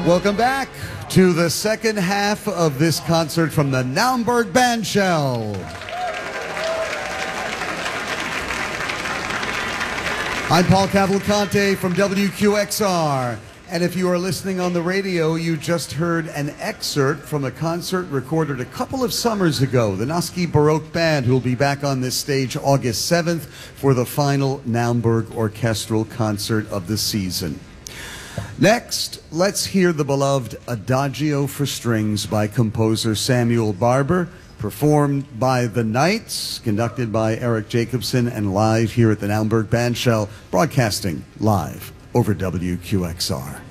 Welcome back to the second half of this concert from the Naumburg Bandshell. I'm Paul Cavalcante from WQXR. And if you are listening on the radio, you just heard an excerpt from a concert recorded a couple of summers ago. The Noski Baroque Band, who will be back on this stage August 7th for the final Naumburg Orchestral Concert of the season. Next, let's hear the beloved Adagio for Strings by composer Samuel Barber, performed by the Knights, conducted by Eric Jacobson, and live here at the Naumburg Bandshell, broadcasting live over WQXR.